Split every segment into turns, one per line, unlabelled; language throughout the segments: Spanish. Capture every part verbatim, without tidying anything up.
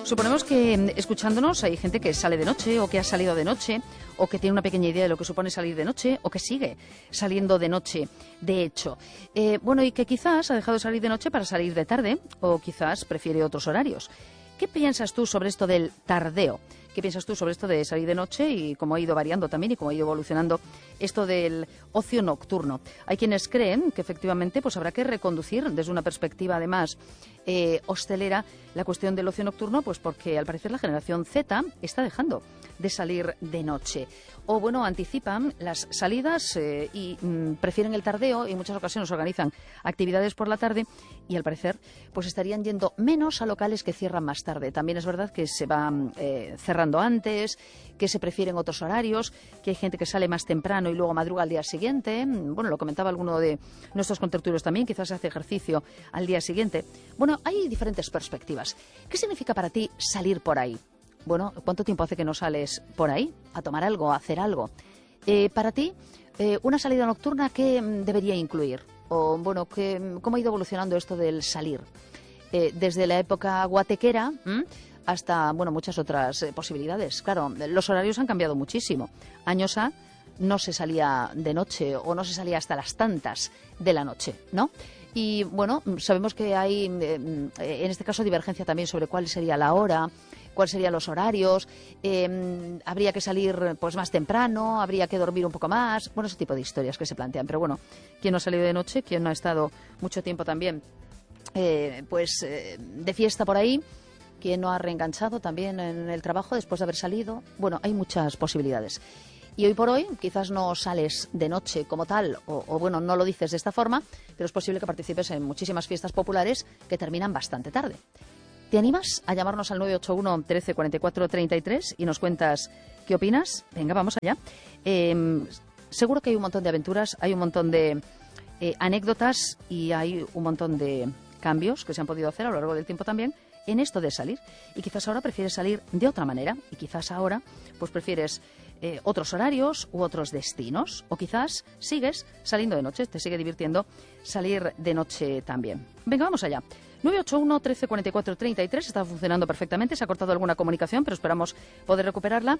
Suponemos que escuchándonos hay gente que sale de noche o que ha salido de noche o que tiene una pequeña idea de lo que supone salir de noche o que sigue saliendo de noche, de hecho. Eh, bueno, y que quizás ha dejado de salir de noche para salir de tarde o quizás prefiere otros horarios. ¿Qué piensas tú sobre esto del tardeo? ¿Qué piensas tú sobre esto de salir de noche y cómo ha ido variando también y cómo ha ido evolucionando esto del ocio nocturno? Hay quienes creen que efectivamente pues habrá que reconducir desde una perspectiva además eh, hostelera la cuestión del ocio nocturno, pues porque al parecer la generación Z está dejando de salir de noche. O bueno, anticipan las salidas eh, y mm, prefieren el tardeo y en muchas ocasiones organizan actividades por la tarde y al parecer pues estarían yendo menos a locales que cierran más tarde. También es verdad que se van eh, cerrando antes, que se prefieren otros horarios, que hay gente que sale más temprano y luego madruga al día siguiente. Bueno, lo comentaba alguno de nuestros contertulios también, quizás hace ejercicio al día siguiente. Bueno, hay diferentes perspectivas. ¿Qué significa para ti salir por ahí? Bueno, ¿cuánto tiempo hace que no sales por ahí a tomar algo, a hacer algo? Eh, para ti, eh, una salida nocturna, ¿qué debería incluir? O, bueno, ¿qué, ¿cómo ha ido evolucionando esto del salir? Eh, desde la época guatequera ¿m? hasta, bueno, muchas otras eh, posibilidades. Claro, los horarios han cambiado muchísimo. Años A no se salía de noche o no se salía hasta las tantas de la noche, ¿no? Y, bueno, sabemos que hay, eh, en este caso, divergencia también sobre cuál sería la hora, cuáles serían los horarios, eh, habría que salir pues más temprano, habría que dormir un poco más, bueno, ese tipo de historias que se plantean. Pero bueno, ¿quién no ha salido de noche? ¿Quién no ha estado mucho tiempo también eh, pues eh, de fiesta por ahí? ¿Quién no ha reenganchado también en el trabajo después de haber salido? Bueno, hay muchas posibilidades. Y hoy por hoy quizás no sales de noche como tal, o, o bueno, no lo dices de esta forma, pero es posible que participes en muchísimas fiestas populares que terminan bastante tarde. ¿Te animas a llamarnos al nueve ocho uno, trece, cuarenta y cuatro, treinta y tres y nos cuentas qué opinas? Venga, vamos allá. Eh, seguro que hay un montón de aventuras, hay un montón de eh, anécdotas y hay un montón de cambios que se han podido hacer a lo largo del tiempo también en esto de salir. Y quizás ahora prefieres salir de otra manera y quizás ahora pues prefieres eh, otros horarios u otros destinos. O quizás sigues saliendo de noche, te sigue divirtiendo salir de noche también. Venga, vamos allá. nueve ocho uno, trece, cuarenta y cuatro, treinta y tres está funcionando perfectamente, se ha cortado alguna comunicación, pero esperamos poder recuperarla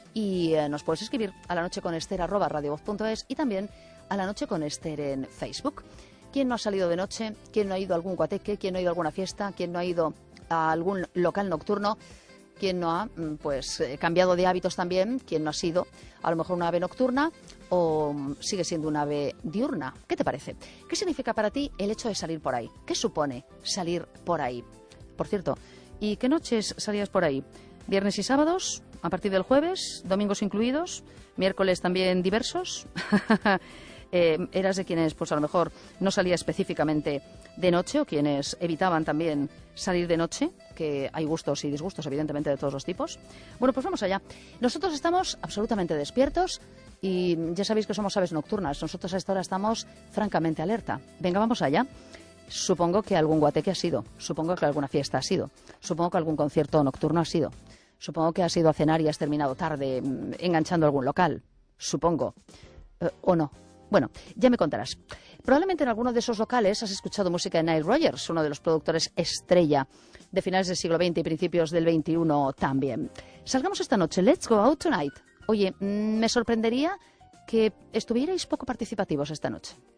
y eh, nos puedes escribir a la noche con Ester arroba radiovoz punto es y también a la noche con Ester en Facebook. ¿Quién no ha salido de noche? ¿Quién no ha ido a algún guateque? ¿Quién no ha ido a alguna fiesta? ¿Quién no ha ido a algún local nocturno? ¿Quién no ha pues eh, cambiado de hábitos también? ¿Quién no ha sido a lo mejor una ave nocturna o sigue siendo una ave diurna? ¿Qué te parece? ¿Qué significa para ti el hecho de salir por ahí? ¿Qué supone salir por ahí? Por cierto, ¿y qué noches salías por ahí? ¿Viernes y sábados? ¿A partir del jueves? ¿Domingos incluidos? ¿Miércoles también diversos? Eh, ¿Eras de quienes, pues a lo mejor, no salía específicamente de noche o quienes evitaban también salir de noche? Que hay gustos y disgustos, evidentemente, de todos los tipos. Bueno, pues vamos allá. Nosotros estamos absolutamente despiertos y ya sabéis que somos aves nocturnas. Nosotros a esta hora estamos francamente alerta. Venga, vamos allá. Supongo que algún guateque ha sido. Supongo que alguna fiesta ha sido. Supongo que algún concierto nocturno ha sido. Supongo que has ido a cenar y has terminado tarde enganchando algún local. Supongo. Eh, ¿O no? Bueno, ya me contarás. Probablemente en alguno de esos locales has escuchado música de Nile Rodgers, uno de los productores estrella de finales del siglo veinte y principios del veintiuno también. Salgamos esta noche. Let's go out tonight. Oye, me sorprendería que estuvierais poco participativos esta noche.